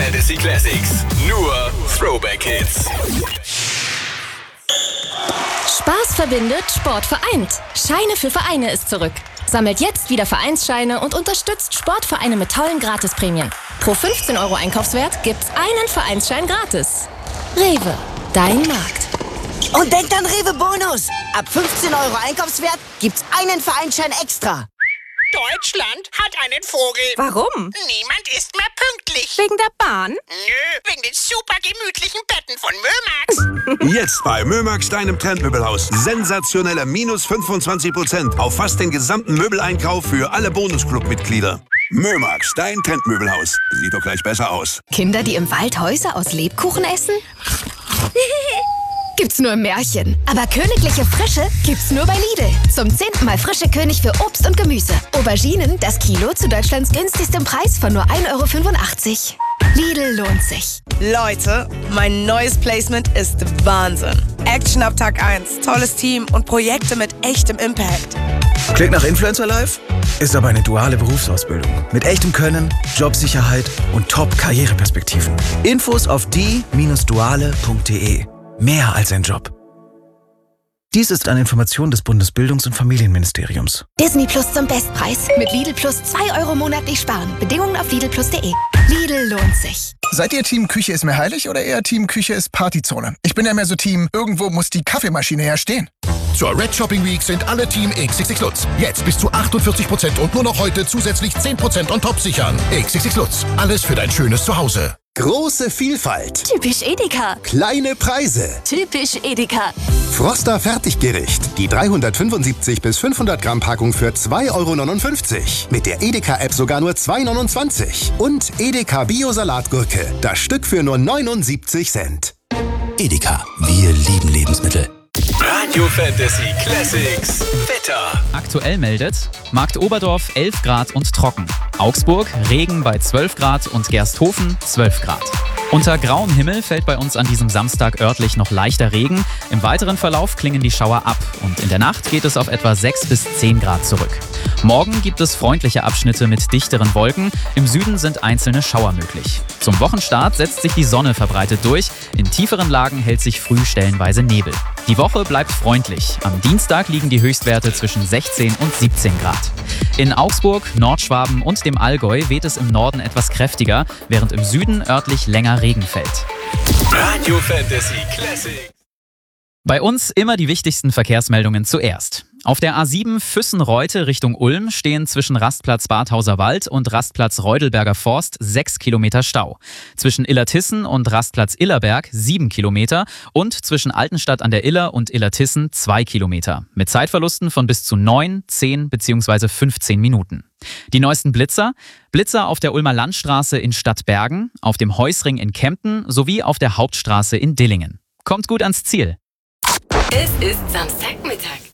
Fantasy Classics. Nur Throwback Hits. Spaß verbindet, Sport vereint. Scheine für Vereine ist zurück. Sammelt jetzt wieder Vereinsscheine und unterstützt Sportvereine mit tollen Gratisprämien. Pro 15 € Einkaufswert gibt's einen Vereinsschein gratis. Rewe, dein Markt. Und denkt an Rewe Bonus. Ab 15 € Einkaufswert gibt's einen Vereinsschein extra. Deutschland hat einen Vogel. Warum? Niemand ist mehr pünktlich. Wegen der Bahn? Nö, wegen den super gemütlichen Betten von Mömax. Jetzt bei Mömax, deinem Trendmöbelhaus. Sensationelle -25% auf fast den gesamten Möbeleinkauf für alle Bonusclub-Mitglieder. Mömax, dein Trendmöbelhaus. Sieht doch gleich besser aus. Kinder, die im Wald Häuser aus Lebkuchen essen? Gibt's nur im Märchen. Aber königliche Frische gibt's nur bei Lidl. Zum 10. Mal frische König für Obst und Gemüse. Auberginen, das Kilo zu Deutschlands günstigstem Preis von nur 1,85 €. Lidl lohnt sich. Leute, mein neues Placement ist Wahnsinn. Action ab Tag 1, tolles Team und Projekte mit echtem Impact. Klingt nach Influencer Life? Ist aber eine duale Berufsausbildung. Mit echtem Können, Jobsicherheit und Top-Karriereperspektiven. Infos auf die-duale.de. Mehr als ein Job. Dies ist eine Information des Bundesbildungs- und Familienministeriums. Disney Plus zum Bestpreis. Mit Lidl Plus 2 € monatlich sparen. Bedingungen auf lidl+de. Lidl lohnt sich. Seid ihr Team Küche ist mir heilig oder eher Team Küche ist Partyzone? Ich bin ja mehr so Team, irgendwo muss die Kaffeemaschine her stehen. Zur Red Shopping Week sind alle Team XXX Lutz. Jetzt bis zu 48% und nur noch heute zusätzlich 10% on top sichern. XXX Lutz. Alles für dein schönes Zuhause. Große Vielfalt. Typisch Edeka. Kleine Preise. Typisch Edeka. Froster Fertiggericht. Die 375 bis 500 Gramm Packung für 2,59 €. Mit der Edeka-App sogar nur 2,29 €. Und Edeka Bio-Salatgurke. Das Stück für nur 79 Cent. Edeka. Wir lieben Lebensmittel. Radio Fantasy Classics. Wetter. Aktuell meldet Markt Oberdorf 11 Grad und trocken. Augsburg Regen bei 12 Grad und Gersthofen 12 Grad. Unter grauem Himmel fällt bei uns an diesem Samstag örtlich noch leichter Regen. Im weiteren Verlauf klingen die Schauer ab und in der Nacht geht es auf etwa 6 bis 10 Grad zurück. Morgen gibt es freundliche Abschnitte mit dichteren Wolken. Im Süden sind einzelne Schauer möglich. Zum Wochenstart setzt sich die Sonne verbreitet durch. In tieferen Lagen hält sich früh stellenweise Nebel. Die Woche bleibt freundlich. Am Dienstag liegen die Höchstwerte zwischen 16 und 17 Grad. In Augsburg, Nordschwaben und dem Allgäu weht es im Norden etwas kräftiger, während im Süden örtlich länger Regen fällt. Radio Fantasy Classics. Bei uns immer die wichtigsten Verkehrsmeldungen zuerst. Auf der A7 Füssen-Reute Richtung Ulm stehen zwischen Rastplatz Badhauser Wald und Rastplatz Reudelberger Forst 6 Kilometer Stau. Zwischen Illertissen und Rastplatz Illerberg 7 Kilometer und zwischen Altenstadt an der Iller und Illertissen 2 Kilometer. Mit Zeitverlusten von bis zu 9, 10 bzw. 15 Minuten. Die neuesten Blitzer? Blitzer auf der Ulmer Landstraße in Stadtbergen, auf dem Heusring in Kempten sowie auf der Hauptstraße in Dillingen. Kommt gut ans Ziel. Es ist Samstagmittag.